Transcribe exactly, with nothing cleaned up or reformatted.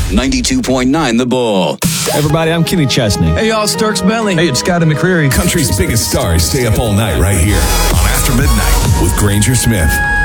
ninety-two point nine The Bull. Hey everybody, I'm Kenny Chesney. Hey y'all, Sturks Bentley. Hey, it's Scotty McCreery. Country's biggest stars stay up all night right here on After Midnight with Granger Smith.